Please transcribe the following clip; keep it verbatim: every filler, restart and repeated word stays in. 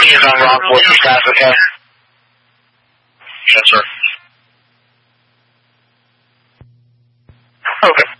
is on Rockport for staff, okay? Yes, sir. Okay.